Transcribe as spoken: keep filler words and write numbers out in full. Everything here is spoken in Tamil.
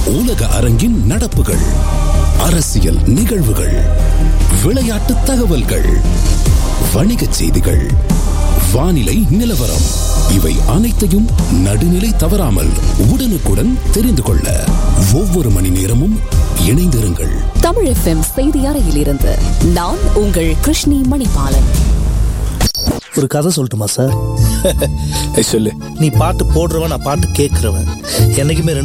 உலக அரங்கின் நடப்புகள், அரசியல் நிகழ்வுகள், விளையாட்டு தகவல்கள், வணிகச் செய்திகள், வானிலை நிலவரம், இவை அனைத்தையும் நடுநிலை தவறாமல் உடனுக்குடன் தெரிந்து கொள்ள ஒவ்வொரு மணி நேரமும் இணைந்திருங்கள். தமிழ் எஃப்எம் செய்தி அறையிலிருந்து நான் உங்கள் கிருஷ்ணி மணிபாலன். ஒரு கதை சொல்லட்டுமா சார்? சொல்லு. நீ பாட்டு போடுறவன், நான் பாட்டு கேட்கிறவன், என்னைக்குமே